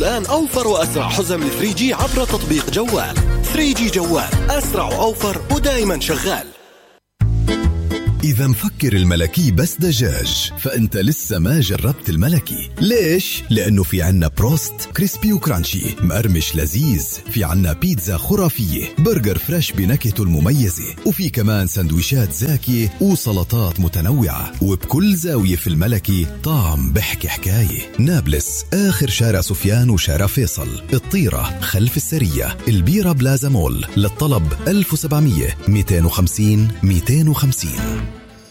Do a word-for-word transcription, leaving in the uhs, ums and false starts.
الآن أوفر وأسرع حزم ثري جي عبر تطبيق جوال. ثري جي جوال، أسرع وأوفر ودائما شغال. إذا مفكر الملكي بس دجاج فأنت لسه ما جربت الملكي. ليش؟ لأنه في عنا بروست كريسبي وكرانشي مقرمش لذيذ، في عنا بيتزا خرافية، برجر فريش بنكهته المميزة، وفي كمان سندويشات زاكية وسلطات متنوعة. وبكل زاوية في الملكي طعم بحكي حكاية. نابلس آخر شارع سفيان وشارع فيصل، الطيرة خلف السرية، البيرة بلازا مول. للطلب ألف وسبعمية مئتين وخمسين مئتين وخمسين.